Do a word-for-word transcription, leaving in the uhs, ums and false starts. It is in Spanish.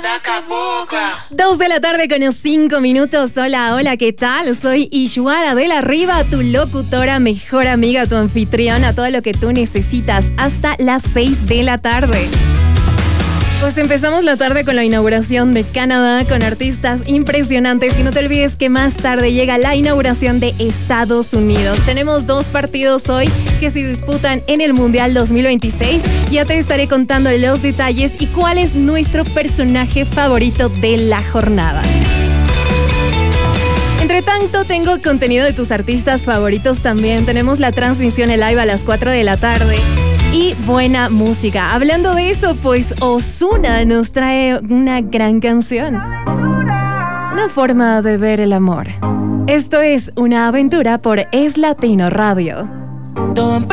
Dos de la tarde con cinco minutos. Hola, hola, ¿qué tal? Soy Ishuara de la Riva, tu locutora, mejor amiga, tu anfitriona, todo lo que tú necesitas hasta las seis de la tarde. Pues empezamos la tarde con la inauguración de Canadá con artistas impresionantes y no te olvides que más tarde llega la inauguración de Estados Unidos. Tenemos dos partidos hoy que se disputan en el Mundial dos mil veintiséis. Ya te estaré contando los detalles y cuál es nuestro personaje favorito de la jornada. Entre tanto, tengo contenido de tus artistas favoritos también. Tenemos la transmisión en live a las cuatro de la tarde. Y buena música. Hablando de eso, pues Ozuna nos trae una gran canción. Una forma de ver el amor. Esto es Una Aventura por Es Latino Radio.